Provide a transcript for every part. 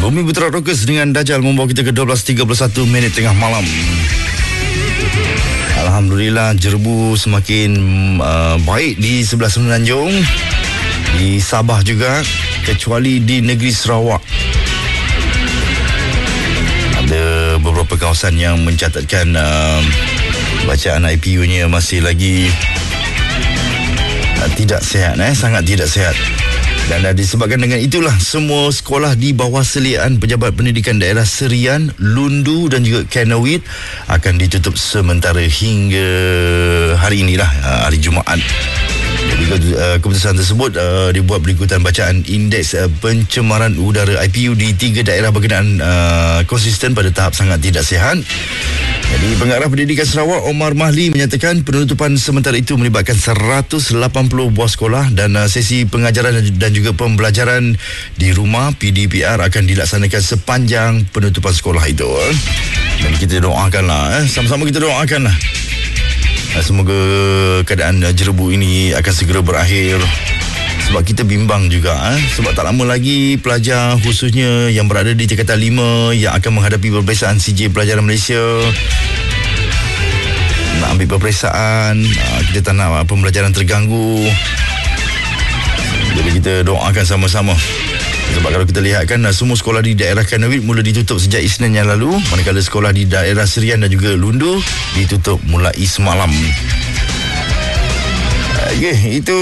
Bumi Putra Rockers dengan Dajjal membawa kita ke 12.31 minit tengah malam. Alhamdulillah, Jerbu semakin baik di sebelah Semenanjung, di Sabah juga, kecuali di negeri Sarawak. Ada beberapa kawasan yang mencatatkan bacaan IPU-nya masih lagi tidak sihat, sangat tidak sihat. Dan disebabkan dengan itulah, semua sekolah di bawah seliaan Pejabat Pendidikan Daerah Serian, Lundu dan juga Kanawit akan ditutup sementara hingga hari inilah, hari Jumaat. Jadi keputusan tersebut dibuat berikutan bacaan indeks pencemaran udara IPU di 3 daerah berkenaan konsisten pada tahap sangat tidak sihat. Jadi Pengarah Pendidikan Sarawak Omar Mahli menyatakan penutupan sementara itu melibatkan 180 buah sekolah dan sesi pengajaran dan juga pembelajaran di rumah PDPR akan dilaksanakan sepanjang penutupan sekolah itu. Dan kita doakanlah, sama-sama kita doakanlah, semoga keadaan Jerbu ini akan segera berakhir. Sebab kita bimbang juga, sebab tak lama lagi pelajar khususnya yang berada di tingkatan 5 yang akan menghadapi peperiksaan CJ Pelajaran Malaysia nak ambil peperiksaan. Kita tak nak pembelajaran terganggu. Jadi kita doakan sama-sama. Sebab kalau kita lihat kan, semua sekolah di daerah Kanawit mula ditutup sejak Isnin yang lalu, manakala sekolah di daerah Serian dan juga Lundu ditutup mulai semalam. Okey, itu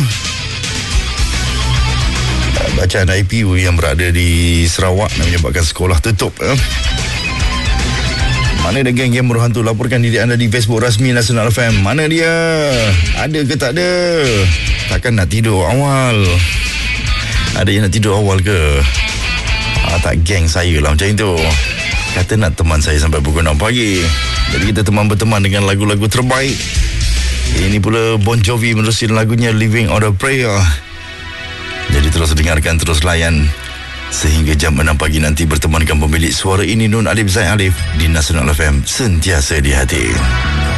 bacaan IPU yang berada di Sarawak dan menyebabkan sekolah tutup. Mana ada geng-geng buruh hantu? Laporkan diri anda di Facebook rasmi Nasional FM. Mana dia? Ada ke tak ada? Takkan nak tidur awal? Ada yang nak tidur awal ke? Tak, geng saya lah macam itu. Kata nak teman saya sampai pukul 6 pagi. Jadi kita teman berteman dengan lagu-lagu terbaik. Ini pula Bon Jovi menerusi lagunya Living on a Prayer. Jadi terus dengarkan, terus layan sehingga jam 6 pagi nanti berteman dengan pemilik suara ini, Nun Alif Zaid Alif, di Nasional FM, sentiasa di hati.